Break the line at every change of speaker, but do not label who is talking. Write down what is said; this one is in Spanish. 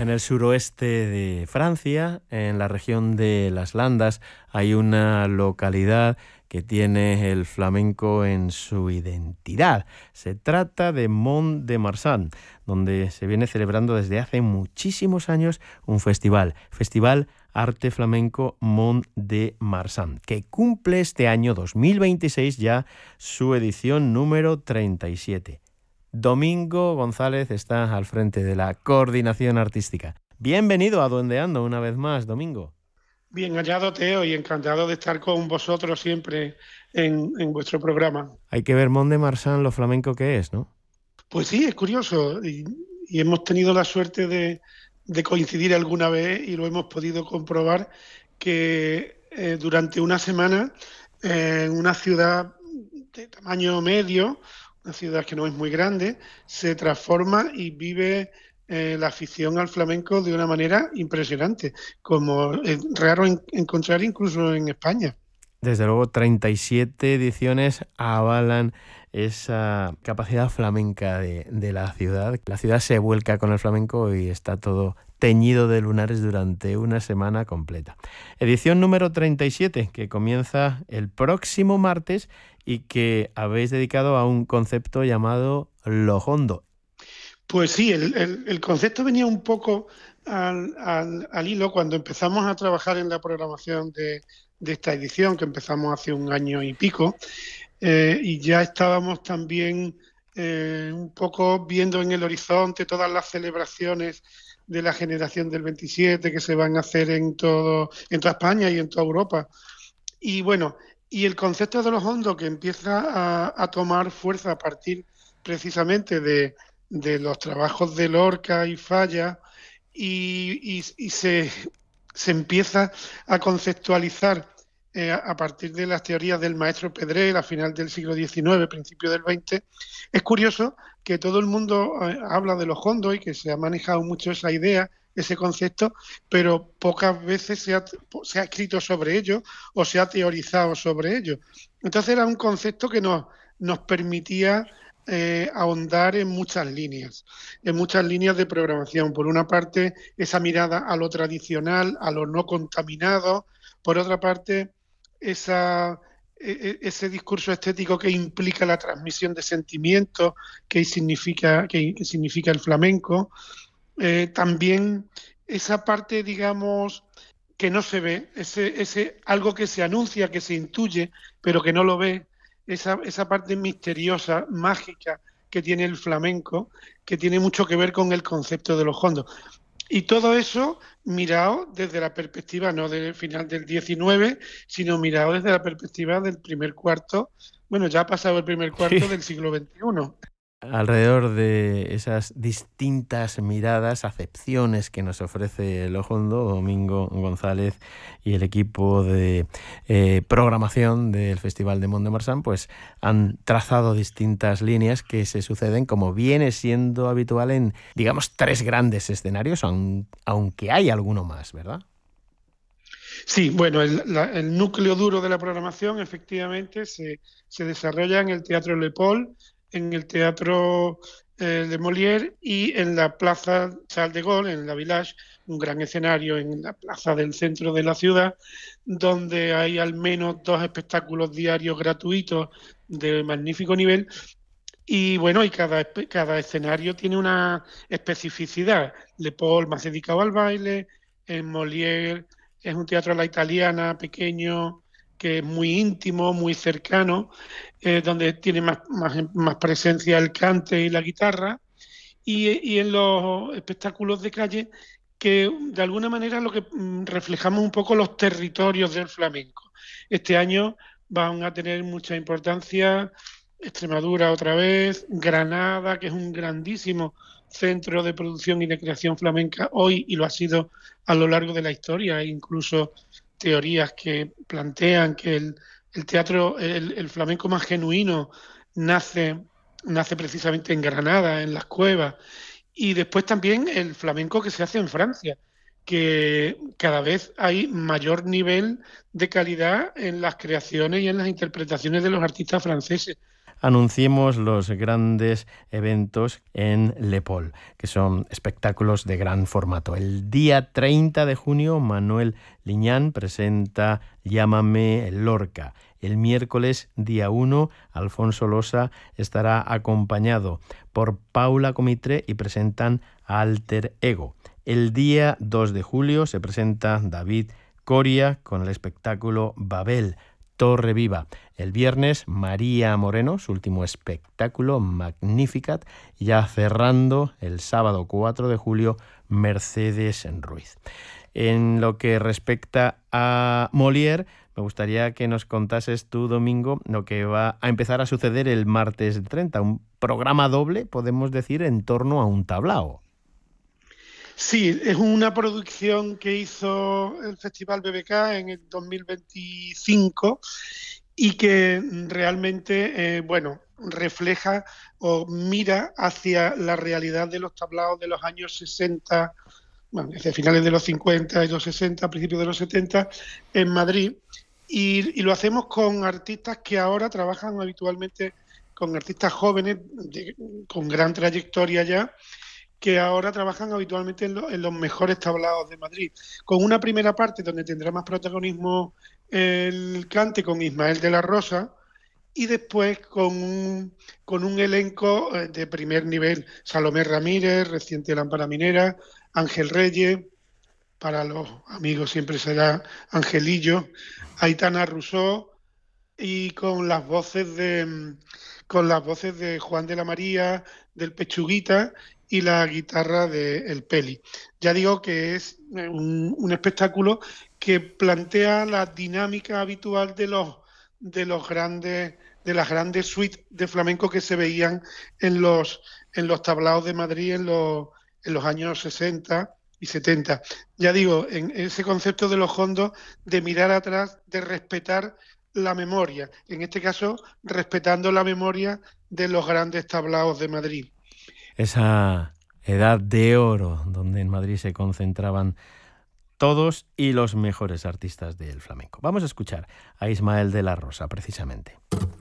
En el suroeste de Francia, en la región de las Landas, hay una localidad que tiene el flamenco en su identidad. Se trata de Mont-de-Marsan, donde se viene celebrando desde hace muchísimos años un festival, Festival Arte Flamenco Mont-de-Marsan, que cumple este año 2026 ya su edición número 37. Domingo González está al frente de la coordinación artística. Bienvenido a Duendeando una vez más, Domingo.
Bien hallado, Teo, y encantado de estar con vosotros siempre en vuestro programa.
Hay que ver Mont-de-Marsan lo flamenco que es, ¿no?
Pues sí, es curioso, y hemos tenido la suerte de coincidir alguna vez y lo hemos podido comprobar que durante una semana en una ciudad de tamaño medio, una ciudad que no es muy grande, se transforma y vive la afición al flamenco de una manera impresionante, como es raro encontrar incluso en España.
Desde luego, 37 ediciones avalan esa capacidad flamenca de la ciudad. La ciudad se vuelca con el flamenco y está todo teñido de lunares durante una semana completa. Edición número 37, que comienza el próximo martes y que habéis dedicado a un concepto llamado Lo Hondo.
Pues sí, el concepto venía un poco al hilo cuando empezamos a trabajar en la programación de esta edición, que empezamos hace un año y pico, y ya estábamos también un poco viendo en el horizonte todas las celebraciones de la generación del 27 que se van a hacer en toda España y en toda Europa. Y bueno, y el concepto de los hondos que empieza a tomar fuerza a partir precisamente de los trabajos de Lorca y Falla y se empieza a conceptualizar a partir de las teorías del maestro Pedrell a final del siglo XIX, principio del XX. Es curioso que todo el mundo habla de los hondos y que se ha manejado mucho esa idea, ese concepto, pero pocas veces se ha escrito sobre ello o se ha teorizado sobre ello. Entonces era un concepto que nos permitía ahondar en muchas líneas de programación. Por una parte, esa mirada a lo tradicional, a lo no contaminado. Por otra parte, ese discurso estético que implica la transmisión de sentimientos que significa el flamenco. También esa parte, digamos, que no se ve, ese algo que se anuncia, que se intuye, pero que no lo ve, esa parte misteriosa, mágica que tiene el flamenco, que tiene mucho que ver con el concepto de los hondos. Y todo eso mirado desde la perspectiva no del final del XIX, sino mirado desde la perspectiva del primer cuarto, bueno, ya ha pasado el primer cuarto del siglo XXI.
Alrededor de esas distintas miradas, acepciones que nos ofrece el Hondo, Domingo González y el equipo de programación del Festival de Mont-de-Marsan, pues han trazado distintas líneas que se suceden como viene siendo habitual en, digamos, 3 grandes escenarios, aunque hay alguno más, ¿verdad?
Sí, bueno, el núcleo duro de la programación efectivamente se desarrolla en el Teatro Le Paul, en el Teatro de Molière y en la Plaza Charles de Gaulle, en la Village, un gran escenario en la plaza del centro de la ciudad, donde hay al menos 2 espectáculos diarios gratuitos de magnífico nivel. Y bueno, y cada escenario tiene una especificidad. Le Paul más dedicado al baile, en Molière es un teatro a la italiana, pequeño, que es muy íntimo, muy cercano, donde tiene más presencia el cante y la guitarra, y en los espectáculos de calle, que de alguna manera lo que reflejamos un poco los territorios del flamenco. Este año van a tener mucha importancia Extremadura otra vez, Granada, que es un grandísimo centro de producción y de creación flamenca hoy y lo ha sido a lo largo de la historia. Hay incluso teorías que plantean que el teatro, el flamenco más genuino nace precisamente en Granada, en las cuevas. Y después también el flamenco que se hace en Francia, que cada vez hay mayor nivel de calidad en las creaciones y en las interpretaciones de los artistas franceses.
anunciemos los grandes eventos en Le Pol, que son espectáculos de gran formato. El día 30 de junio, Manuel Liñán presenta Llámame Lorca. El miércoles, día 1, Alfonso Losa estará acompañado por Paula Comitre y presentan Alter Ego. El día 2 de julio se presenta David Coria con el espectáculo Babel, Torre Viva. El viernes, María Moreno, su último espectáculo, Magnificat. Ya cerrando el sábado 4 de julio, Mercedes Ruiz. En lo que respecta a Molière, me gustaría que nos contases tú, Domingo, lo que va a empezar a suceder el martes 30. Un programa doble, podemos decir, en torno a un tablao.
Sí, es una producción que hizo el Festival BBK en el 2025 y que realmente, refleja o mira hacia la realidad de los tablaos de los años 60, desde finales de los 50 y los 60, principios de los 70, en Madrid. Y lo hacemos con artistas que ahora trabajan habitualmente, con artistas jóvenes con gran trayectoria ya, que ahora trabajan habitualmente en los mejores tablaos de Madrid, con una primera parte donde tendrá más protagonismo el cante con Ismael de la Rosa, y después con un elenco de primer nivel: Salomé Ramírez, reciente Lámpara Minera, Ángel Reyes, para los amigos siempre será Angelillo, Aitana Rousseau, y con las voces de Juan de la María, del Pechuguita, y la guitarra de El Peli. Ya digo que es un espectáculo que plantea la dinámica habitual de las grandes suites de flamenco que se veían en los tablaos de Madrid en los años 60 y 70. Ya digo, en ese concepto de los hondos, de mirar atrás, de respetar la memoria, en este caso respetando la memoria de los grandes tablaos de Madrid.
Esa edad de oro donde en Madrid se concentraban todos y los mejores artistas del flamenco. Vamos a escuchar a Ismael de la Rosa, precisamente.